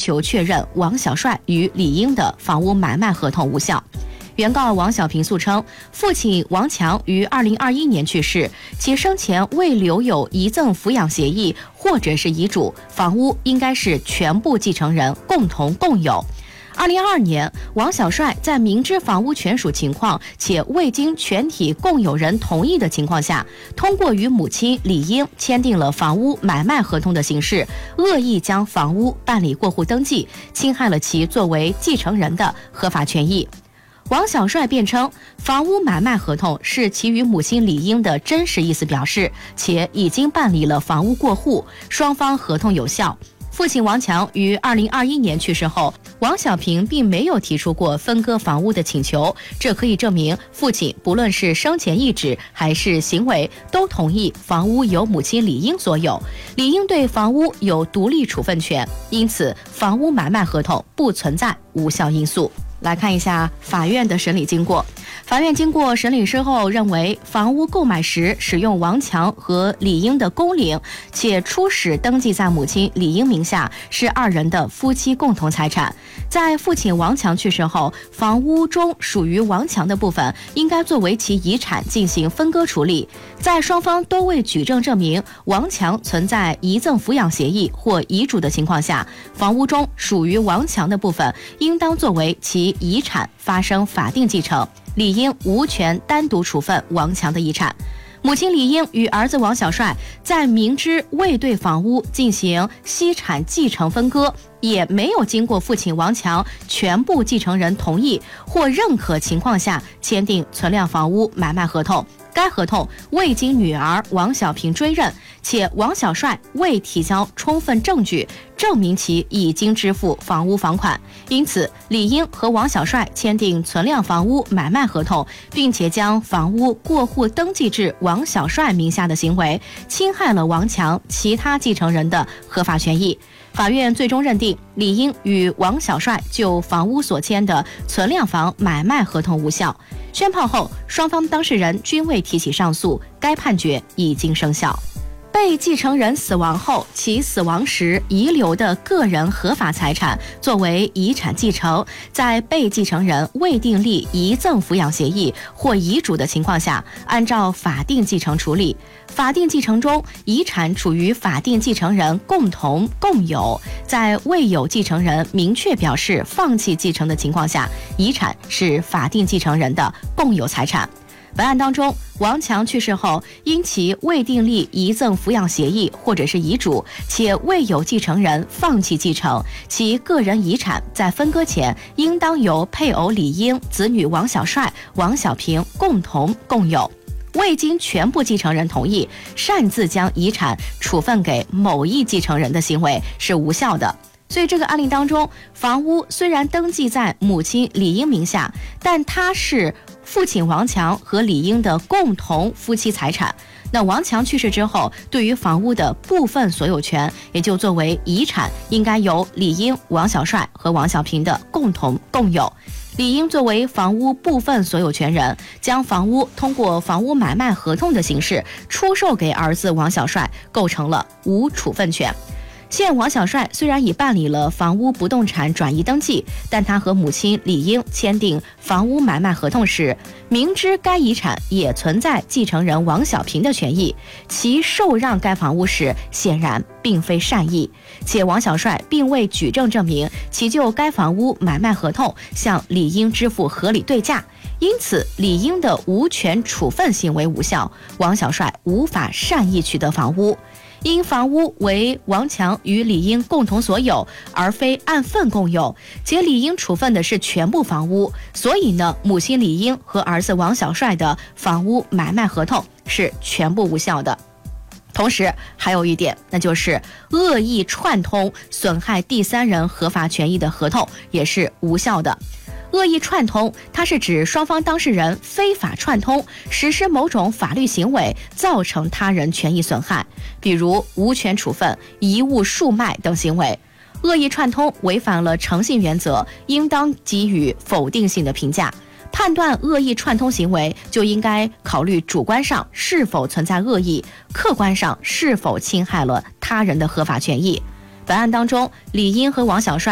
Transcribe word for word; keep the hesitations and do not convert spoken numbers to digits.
求确认王小帅与李英的房屋买卖合同无效。原告王小平诉称，父亲王强于二零二一年去世，其生前未留有遗赠抚养协议或者是遗嘱，房屋应该是全部继承人共同共有。二零二二年，王小帅在明知房屋权属情况且未经全体共有人同意的情况下，通过与母亲李英签订了房屋买卖合同的形式，恶意将房屋办理过户登记，侵害了其作为继承人的合法权益。王小帅辩称，房屋买卖合同是其与母亲李英的真实意思表示，且已经办理了房屋过户，双方合同有效。父亲王强于二零二一年去世后，王小平并没有提出过分割房屋的请求，这可以证明父亲不论是生前意志还是行为，都同意房屋由母亲李英所有，李英对房屋有独立处分权，因此房屋买卖合同不存在无效因素。来看一下法院的审理经过。法院经过审理之后认为，房屋购买时使用王强和李英的公领，且初始登记在母亲李英名下，是二人的夫妻共同财产。在父亲王强去世后，房屋中属于王强的部分应该作为其遗产进行分割处理。在双方都未举证证明王强存在遗赠抚养协议或遗嘱的情况下，房屋中属于王强的部分应当作为其遗产发生法定继承，李英无权单独处分王强的遗产。母亲李英与儿子王小帅在明知未对房屋进行息产继承分割，也没有经过父亲王强全部继承人同意或认可情况下签订存量房屋买卖合同。该合同未经女儿王小平追认，且王小帅未提交充分证据证明其已经支付房屋房款，因此李英和王小帅签订存量房屋买卖合同，并且将房屋过户登记至王小帅名下的行为，侵害了王强其他继承人的合法权益。法院最终认定李英与王小帅就房屋所签的存量房买卖合同无效。宣判后，双方当事人均未提起上诉，该判决已经生效。被继承人死亡后，其死亡时遗留的个人合法财产作为遗产继承，在被继承人未订立遗赠抚养协议或遗嘱的情况下，按照法定继承处理。法定继承中，遗产处于法定继承人共同共有，在未有继承人明确表示放弃继承的情况下，遗产是法定继承人的共有财产。本案当中，王强去世后，因其未订立遗赠抚养协议或者是遗嘱，且未有继承人放弃继承，其个人遗产在分割前应当由配偶李英、子女王小帅、王小平共同共有。未经全部继承人同意，擅自将遗产处分给某一继承人的行为是无效的。所以这个案例当中，房屋虽然登记在母亲李英名下，但它是父亲王强和李英的共同夫妻财产。那王强去世之后，对于房屋的部分所有权，也就作为遗产，应该由李英、王小帅和王小平的共同共有。李英作为房屋部分所有权人，将房屋通过房屋买卖合同的形式出售给儿子王小帅，构成了无处分权。现王小帅虽然已办理了房屋不动产转移登记，但他和母亲李英签订房屋买卖合同时，明知该遗产也存在继承人王小平的权益，其受让该房屋时显然并非善意，且王小帅并未举证证明其就该房屋买卖合同向李英支付合理对价，因此李英的无权处分行为无效，王小帅无法善意取得房屋。因房屋为王强与李英共同所有，而非按份共有，且李英处分的是全部房屋，所以呢，母亲李英和儿子王小帅的房屋买卖合同是全部无效的。同时还有一点，那就是恶意串通损害第三人合法权益的合同也是无效的。恶意串通，它是指双方当事人非法串通，实施某种法律行为，造成他人权益损害，比如无权处分、贻误数卖等行为。恶意串通违反了诚信原则，应当给予否定性的评价。判断恶意串通行为，就应该考虑主观上是否存在恶意，客观上是否侵害了他人的合法权益。本案当中，李英和王小帅